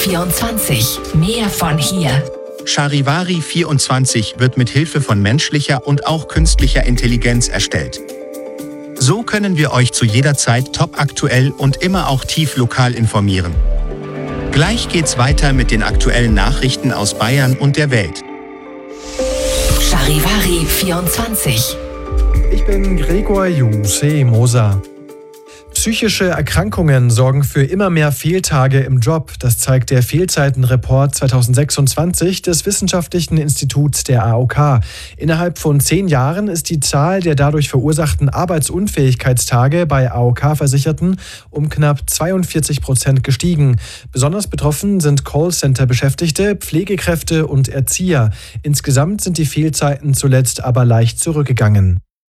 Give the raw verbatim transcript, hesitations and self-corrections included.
vierundzwanzig. Mehr von hier. Charivari vierundzwanzig wird mit Hilfe von menschlicher und auch künstlicher Intelligenz erstellt. So können wir euch zu jeder Zeit topaktuell und immer auch tief lokal informieren. Gleich geht's weiter mit den aktuellen Nachrichten aus Bayern und der Welt. Charivari vierundzwanzig. Ich bin Gregor Juse Moser. Psychische Erkrankungen sorgen für immer mehr Fehltage im Job. Das zeigt der Fehlzeitenreport zweitausendsechsundzwanzig des Wissenschaftlichen Instituts der A O K. Innerhalb von zehn Jahren ist die Zahl der dadurch verursachten Arbeitsunfähigkeitstage bei A O K-Versicherten um knapp zweiundvierzig Prozent gestiegen. Besonders betroffen sind Callcenter-Beschäftigte, Pflegekräfte und Erzieher. Insgesamt sind die Fehlzeiten zuletzt aber leicht zurückgegangen.